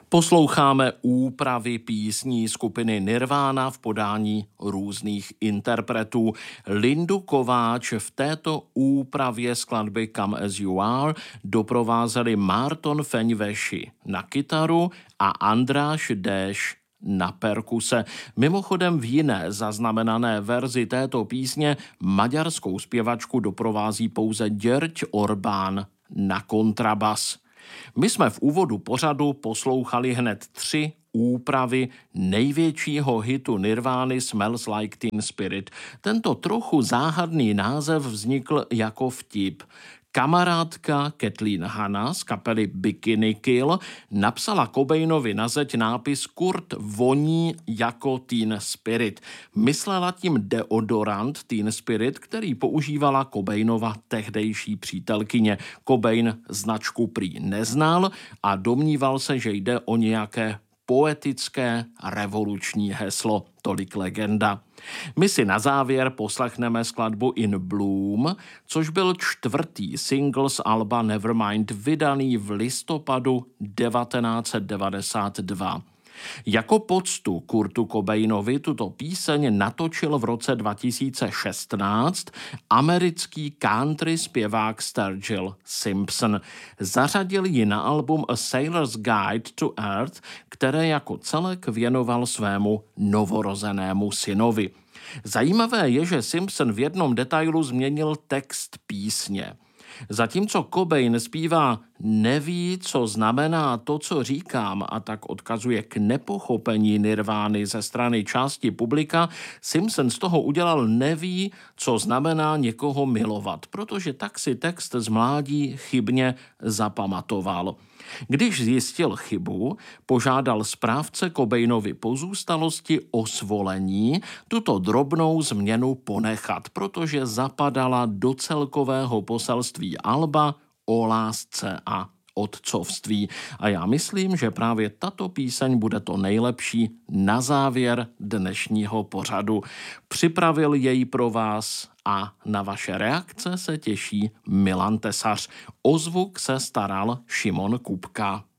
Posloucháme úpravy písní skupiny Nirvana v podání různých interpretů. Lindu Kováč v této úpravě skladby Come As You Are doprovázeli Márton Feňveši na kytaru a Andráš Déš na perkuse. Mimochodem v jiné zaznamenané verzi této písně maďarskou zpěvačku doprovází pouze György Orbán na kontrabas. My jsme v úvodu pořadu poslouchali hned 3 úpravy největšího hitu Nirvány Smells Like Teen Spirit. Tento trochu záhadný název vznikl jako vtip. Kamarádka Kathleen Hanna z kapely Bikini Kill napsala Cobainovi na zeď nápis Kurt voní jako Teen Spirit. Myslela tím deodorant Teen Spirit, který používala Cobainova tehdejší přítelkyně. Cobain značku prý neznal a domníval se, že jde o nějaké poetické revoluční heslo. Tolik legenda. My si na závěr poslechneme skladbu In Bloom, což byl 4. single z alba Nevermind vydaný v listopadu 1992. Jako poctu Kurtu Cobainovi tuto píseň natočil v roce 2016 americký country zpěvák Sturgill Simpson. Zařadil ji na album A Sailor's Guide to Earth, které jako celek věnoval svému novorozenému synovi. Zajímavé je, že Simpson v jednom detailu změnil text písně. Zatímco Cobain zpívá neví, co znamená to, co říkám, a tak odkazuje k nepochopení Nirvány ze strany části publika, Simpson z toho udělal neví, co znamená někoho milovat, protože tak si text z mládí chybně zapamatoval. Když zjistil chybu, požádal správce Cobainovy pozůstalosti o svolení tuto drobnou změnu ponechat, protože zapadala do celkového poselství alba o lásce a otcovství. A já myslím, že právě tato píseň bude to nejlepší na závěr dnešního pořadu. Připravil jej pro vás a na vaše reakce se těší Milan Tesař. O zvuk se staral Šimon Kupka.